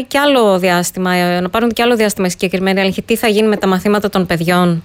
και άλλο διάστημα, να πάρουν και άλλο διάστημα οι συγκεκριμένοι έλεγχοι. Τι θα γίνει με τα μαθήματα των παιδιών?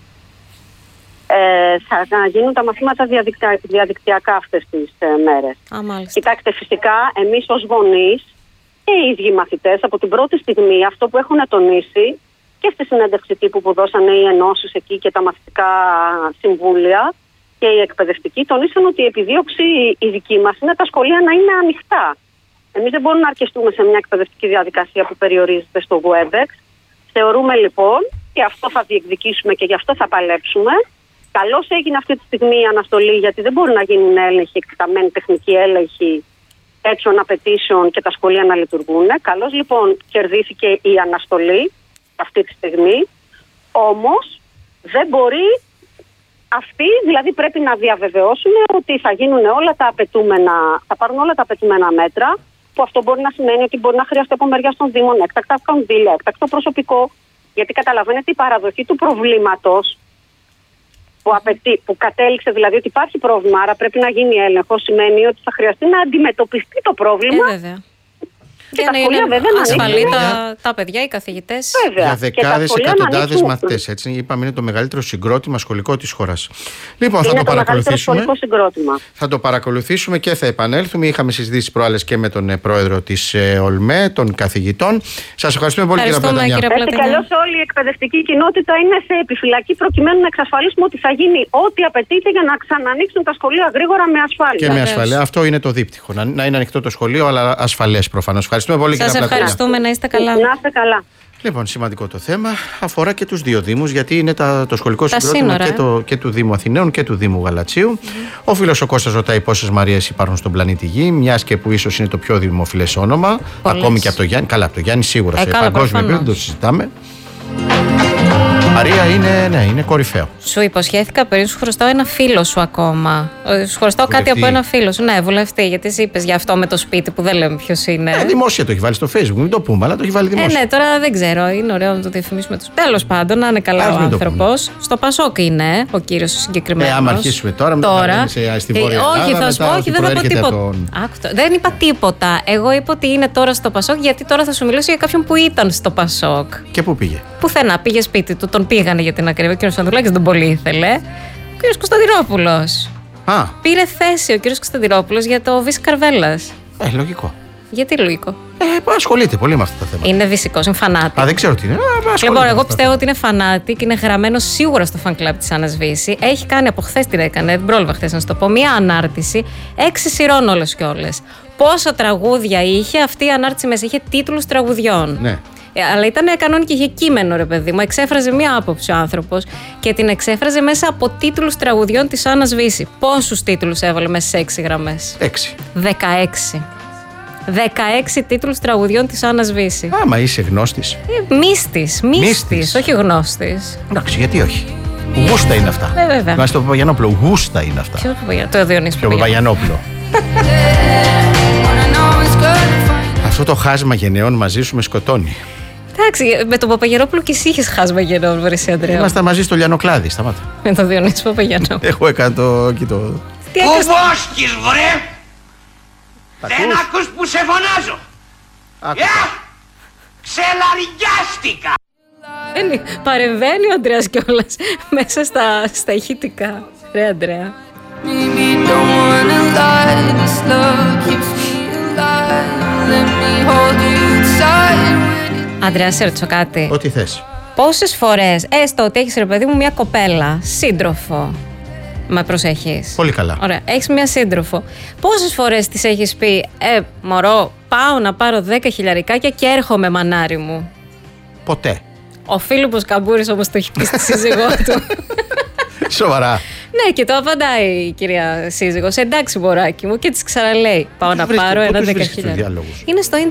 Θα γίνουν τα μαθήματα διαδικτυακά αυτές τις μέρες. Κοιτάξτε, φυσικά εμείς ως γονείς και οι ίδιοι μαθητές από την πρώτη στιγμή, αυτό που έχουν τονίσει και στη συνέντευξη τύπου που δώσανε οι ενώσεις εκεί και τα μαθητικά συμβούλια και οι εκπαιδευτικοί, τονίσαν ότι η επιδίωξη η δική μας είναι τα σχολεία να είναι ανοιχτά. Εμείς δεν μπορούμε να αρκεστούμε σε μια εκπαιδευτική διαδικασία που περιορίζεται στο WebEx. Θεωρούμε λοιπόν, και αυτό θα διεκδικήσουμε και γι' αυτό θα παλέψουμε. Καλώς έγινε αυτή τη στιγμή η αναστολή, γιατί δεν μπορεί να γίνουν έλεγχοι, εκτεταμένοι τεχνικοί έλεγχοι έξω απαιτήσεων και τα σχολεία να λειτουργούν. Καλώς λοιπόν κερδίθηκε η αναστολή αυτή τη στιγμή. Όμως δεν μπορεί αυτοί, δηλαδή πρέπει να διαβεβαιώσουμε ότι θα γίνουν όλα τα απαιτούμενα, θα πάρουν όλα τα απαιτούμενα μέτρα, που αυτό μπορεί να σημαίνει ότι μπορεί να χρειαστεί από μεριά των Δήμων έκτακτα κονδύλια, έκτακτο προσωπικό, γιατί καταλαβαίνετε η παραδοχή του προβλήματος που κατέληξε δηλαδή ότι υπάρχει πρόβλημα, άρα πρέπει να γίνει έλεγχο, σημαίνει ότι θα χρειαστεί να αντιμετωπιστεί το πρόβλημα. Βέβαια. Για να είναι ασφαλή τα παιδιά, οι καθηγητές. Για δεκάδες, εκατοντάδες μαθητές. Έτσι, είπαμε, είναι το μεγαλύτερο συγκρότημα σχολικό της χώρας. Λοιπόν, θα το παρακολουθήσουμε. Θα το παρακολουθήσουμε και θα επανέλθουμε. Είχαμε συζητήσει προάλλες και με τον πρόεδρο της ΟΛΜΕ, των καθηγητών. Σας ευχαριστούμε πολύ, κύριε Πλατανιά. Καλώς όλη η εκπαιδευτική κοινότητα είναι σε επιφυλακή προκειμένου να εξασφαλίσουμε ότι θα γίνει ό,τι απαιτείται για να ξανανοίξουν τα σχολεία γρήγορα με ασφάλεια. Και με ασφάλεια. Αυτό είναι το δίπτυχο. Να είναι ανοιχτό το σχολείο, αλλά ασφαλές προφανώς. Σας ευχαριστούμε, να είστε καλά. Να είστε καλά. Λοιπόν, σημαντικό το θέμα. Αφορά και τους δύο Δήμους, γιατί είναι το σχολικό συγκρότημα και του Δήμου Αθηναίων και του Δήμου Γαλατσίου. Ο φίλος ο Κώστας ρωτάει πόσες Μαρίες υπάρχουν στον πλανήτη Γη, μιας και που ίσως είναι το πιο δημοφιλές όνομα. Ακόμη και από το Γιάννη. Καλά, από το Γιάννη σίγουρα. Σε παγκόσμιο επίπεδο το συζητάμε. Μαρία είναι κορυφαίο. Σου υποσχέθηκα πριν, σου χρωστάω ένα φίλο σου ακόμα. Σου χρωστάω κάτι από ένα φίλο σου. Ναι, βουλευτή, γιατί εσύ είπες για αυτό με το σπίτι που δεν λέμε ποιος είναι. Δημόσια το έχει βάλει στο Facebook, μην το πούμε, αλλά το έχει βάλει δημόσια. Ναι, τώρα δεν ξέρω, είναι ωραίο να το διαφημίσουμε τους. Τέλος πάντων, να είναι καλά ο άνθρωπος. Στο Πασόκ είναι ο κύριος ο συγκεκριμένος. Άμα αρχίσουμε τώρα. Στη Βόρεια όχι, θα σου πω, όχι, δεν θα πω τίποτα. Δεν είπα τίποτα. Εγώ είπα ότι είναι τώρα στο Πασόκ, γιατί τώρα θα σου μιλήσω για κάποιον που ήταν στο Πασόκ. Και πού πήγε? Πουθενά, πήγε σπίτι του, τον πήγανε για την ακρίβεια. Ο κύριος Ανδρουλάκης δεν πολύ ήθελε. Ο κύριος Κωνσταντινόπουλος. Πήρε θέση ο κύριος Κωνσταντινόπουλος για το Βύση Καρβέλλας. Λογικό. Γιατί λογικό? Ασχολείται πολύ με αυτά τα θέματα. Είναι βυσικός, είναι φανάτη. Δεν ξέρω τι είναι. Λοιπόν, εγώ πιστεύω ότι είναι φανάτη και είναι γραμμένο σίγουρα στο fan club της Άννας Βύση. Έχει κάνει από χθες την έκανε, δεν πρόλαβα χθες να σου το πω, μία ανάρτηση 6 σειρών όλες και όλες. Πόσα τραγούδια είχε αυτή η ανάρτηση μέσα, είχε τίτλους τραγουδιών. Ναι. Αλλά ήταν κανόνικη, είχε κείμενο, ρε παιδί μου. Εξέφραζε μία άποψη ο άνθρωπος και την εξέφραζε μέσα από τίτλους τραγουδιών της Άννας Βύση. Πόσους τίτλους έβαλε μέσα σε 6 γραμμές? 6. 16. 16 τίτλους τραγουδιών της Άννας Βύση. Άμα είσαι γνώστης. Μύστης, όχι γνώστης. Εντάξει, γιατί όχι. Γούστα είναι αυτά. Βέβαια. Να στο Παπαγιανόπουλο, γούστα είναι αυτά. Ποιο Παπαγιανόπουλο? Το Διονύση Παπαγιανόπουλο. Αυτό το χάσμα γενναιών μαζί σου με σκοτώνει. Εντάξει, με τον Παπαγιανόπουλο και εσύ είχες χάσμα γενναιών, βρεσί Αντρέα. Ήμασταν μαζί στο Λιανοκλάδι, σταμάτα. Με τον Διονύση Παπαγιανόπουλο. Έχω εκατό. Πού βόσκεις, βρε! Δεν ακούς που σε φωνάζω! Ξελαριάστηκα! Παρεμβαίνει ο Ανδρέας κιόλας μέσα στα ηχητικά. Ρε Ανδρέα. Ανδρέα, σε ρωτήσω κάτι. Ό,τι θες. Πόσες φορές, έστω ότι έχεις, ρε παιδί μου, μια κοπέλα, σύντροφο, με προσέχεις? Πολύ καλά. Ωραία, έχεις μια σύντροφο. Πόσες φορές της έχεις πει, μωρό, πάω να πάρω 10 χιλιαρικάκια και έρχομαι, μανάρι μου? Ποτέ. Ο Φίλιππος Καμπούρης όμως το έχει πει στη σύζυγό του. Σοβαρά? Ναι, και το απαντάει η κυρία σύζυγος. Εντάξει, μωράκι μου, και της ξαναλέει, πάω να πάρω ένα 10 χιλιάρικο. Είναι στο